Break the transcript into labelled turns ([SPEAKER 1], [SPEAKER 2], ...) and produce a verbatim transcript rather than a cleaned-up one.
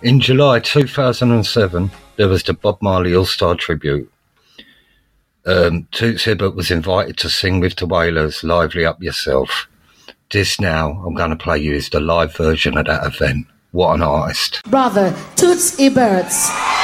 [SPEAKER 1] In July two thousand seven, there was the Bob Marley All-Star Tribute. Um, Toots Hibbert was invited to sing with the Wailers, Lively Up Yourself. This now, I'm going to play you, is the live version of that event. What an artist.
[SPEAKER 2] Brother Toots Hibbert.